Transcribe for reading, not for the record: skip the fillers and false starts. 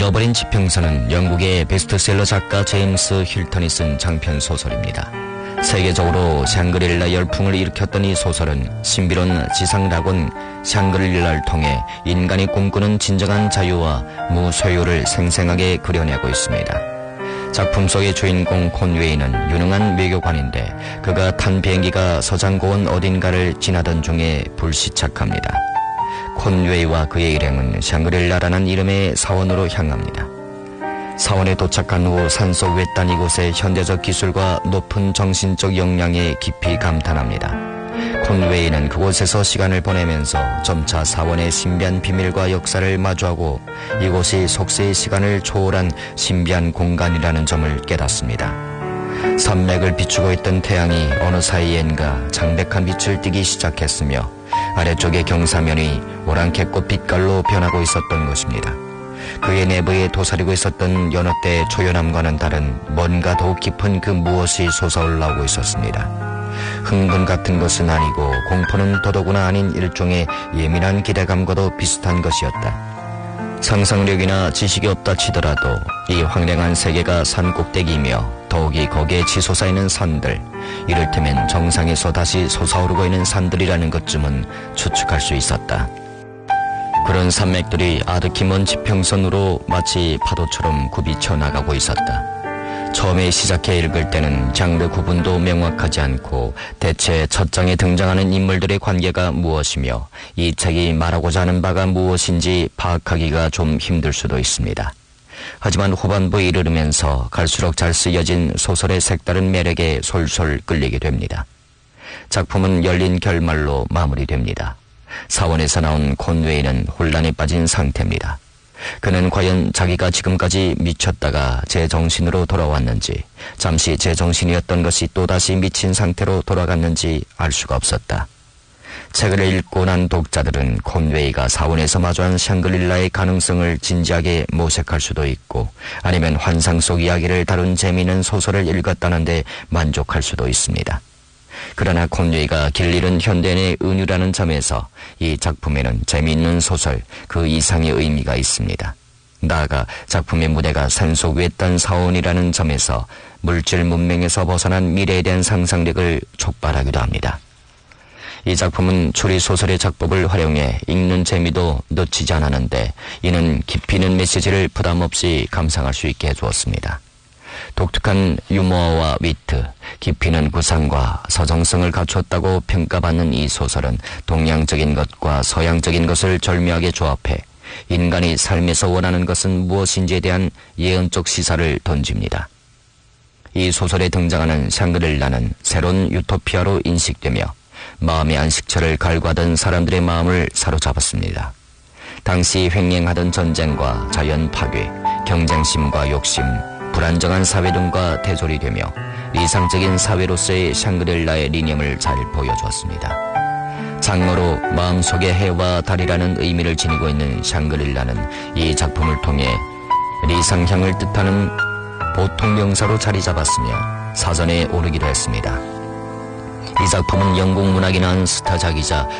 잃어버린 지평선은 영국의 베스트셀러 작가 제임스 힐턴이 쓴 장편 소설입니다. 세계적으로 샹그릴라 열풍을 일으켰던 이 소설은 신비로운 지상낙원 샹그릴라를 통해 인간이 꿈꾸는 진정한 자유와 무소유를 생생하게 그려내고 있습니다. 작품 속의 주인공 콘웨이는 유능한 외교관인데 그가 탄 비행기가 서장고원 어딘가를 지나던 중에 불시착합니다. 콘웨이와 그의 일행은 샹그릴라라는 이름의 사원으로 향합니다. 사원에 도착한 후 산속 외딴 이곳의 현대적 기술과 높은 정신적 역량에 깊이 감탄합니다. 콘웨이는 그곳에서 시간을 보내면서 점차 사원의 신비한 비밀과 역사를 마주하고 이곳이 속세의 시간을 초월한 신비한 공간이라는 점을 깨닫습니다. 산맥을 비추고 있던 태양이 어느 사이엔가 창백한 빛을 띠기 시작했으며 아래쪽의 경사면이 오랑캐꽃 빛깔로 변하고 있었던 것입니다. 그의 내부에 도사리고 있었던 여느 때의 초연함과는 다른 뭔가 더욱 깊은 그 무엇이 솟아올라오고 있었습니다. 흥분 같은 것은 아니고 공포는 더더구나 아닌 일종의 예민한 기대감과도 비슷한 것이었다. 상상력이나 지식이 없다 치더라도 이 황량한 세계가 산 꼭대기이며 더욱이 거기에 치솟아있는 산들, 이를테면 정상에서 다시 솟아오르고 있는 산들이라는 것쯤은 추측할 수 있었다. 그런 산맥들이 아득히 먼 지평선으로 마치 파도처럼 굽이쳐 나가고 있었다. 처음에 시작해 읽을 때는 장르 구분도 명확하지 않고 대체 첫 장에 등장하는 인물들의 관계가 무엇이며 이 책이 말하고자 하는 바가 무엇인지 파악하기가 좀 힘들 수도 있습니다. 하지만 후반부에 이르면서 갈수록 잘 쓰여진 소설의 색다른 매력에 솔솔 끌리게 됩니다. 작품은 열린 결말로 마무리됩니다. 사원에서 나온 콘웨이는 혼란에 빠진 상태입니다. 그는 과연 자기가 지금까지 미쳤다가 제정신으로 돌아왔는지, 잠시 제정신이었던 것이 또다시 미친 상태로 돌아갔는지 알 수가 없었다. 책을 읽고 난 독자들은 콘웨이가 사원에서 마주한 샹그릴라의 가능성을 진지하게 모색할 수도 있고 아니면 환상 속 이야기를 다룬 재미있는 소설을 읽었다는데 만족할 수도 있습니다. 그러나 콘웨이가 길 잃은 현대인의 은유라는 점에서 이 작품에는 재미있는 소설 그 이상의 의미가 있습니다. 나아가 작품의 무대가 산속 외딴 사원이라는 점에서 물질 문명에서 벗어난 미래에 대한 상상력을 촉발하기도 합니다. 이 작품은 추리소설의 작법을 활용해 읽는 재미도 놓치지 않았는데 이는 깊이 있는 메시지를 부담없이 감상할 수 있게 해주었습니다. 독특한 유머와 위트, 깊이 있는 구상과 서정성을 갖추었다고 평가받는 이 소설은 동양적인 것과 서양적인 것을 절묘하게 조합해 인간이 삶에서 원하는 것은 무엇인지에 대한 예언적 시사를 던집니다. 이 소설에 등장하는 샹그릴라는 새로운 유토피아로 인식되며 마음의 안식처를 갈구하던 사람들의 마음을 사로잡았습니다. 당시 횡행하던 전쟁과 자연 파괴, 경쟁심과 욕심, 불안정한 사회 등과 대조리 되며 이상적인 사회로서의 샹그릴라의 리념을 잘 보여주었습니다. 장어로 마음속의 해와 달이라는 의미를 지니고 있는 샹그릴라는 이 작품을 통해 리상향을 뜻하는 보통 명사로 자리 잡았으며 사전에 오르기도 했습니다. 이 작품은 영국 문학인한 스타작이자